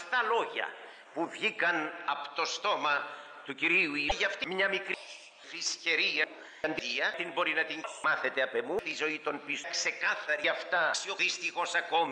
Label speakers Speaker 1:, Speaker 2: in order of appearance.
Speaker 1: γνωστά λόγια που βγήκαν από το στόμα του κυρίου Ηλία. Για αυτή μια μικρή φυσικερία την μπορεί να την μάθετε από εμού. Τη ζωή των πιστών ξεκάθαρη αυτά. Δυστυχώς ακόμη